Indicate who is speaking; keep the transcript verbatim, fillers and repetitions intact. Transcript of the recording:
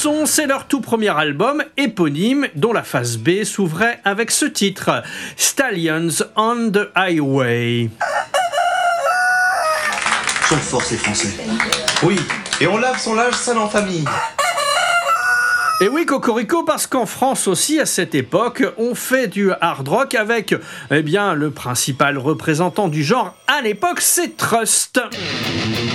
Speaker 1: Son, c'est leur tout premier album éponyme dont la face B s'ouvrait avec ce titre, Stallions on the Highway.
Speaker 2: Sont forts ces Français. Oui, et on lave son linge sale en famille.
Speaker 1: Et oui, Cocorico, parce qu'en France aussi, à cette époque, on fait du hard rock avec, eh bien, le principal représentant du genre à l'époque, c'est Trust.